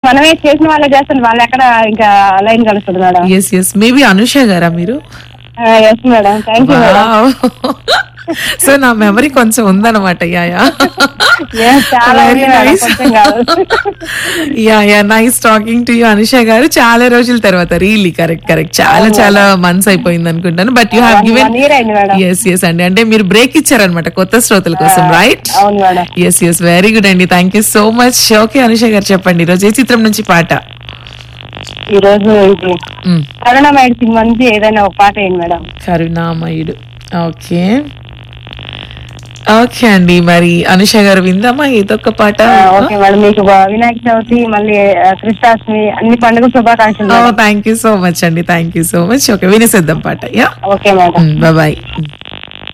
మనమే చేసిన వాళ్ళే చేస్తాను, వాళ్ళు ఎక్కడ ఇంకా లైన్ కలుస్తుంది madam. Yes yes, maybe Anusha గారా మీరు? Yes madam, thank you madam. So నా మెమరీ కొంచెం ఉందన్నమాట. Yeah very nice. Yeah nice talking to you Anusha గారు. చాలా రోజుల తర్వాత, రియల్లీ కరెక్ట్ చాలా మంత్స్ అయిపోయింది అనుకుంటాను. But you have given yes అండి, అంటే మీరు బ్రేక్ ఇచ్చారనమాట కొత్త శ్రోతల కోసం, రైట్? ఎస్ వెరీ గుడ్ అండి, thank you so much. Okay Anusha గారు చెప్పండి, ఈరోజు ఏ చిత్రం నుంచి పాట? ఈ రోజు కరుణామయుడు సినిమా నుంచి ఏదైనా ఒక పాట ఏంటి మేడం? కరుణామయుడు. ఓకే అండి, మరి అనుష గారు విందామా ఏదో ఒక పాట? ఓకే మేడం, మీకు వినాయక చవితి మళ్ళీ కృష్ణాష్టమి అన్ని పండుగ శుభాకాంక్షలు. థ్యాంక్ యూ సో మచ్ అండి, thank you so much. Okay, వినేసేద్దాం పాట. Yeah okay madam, bye.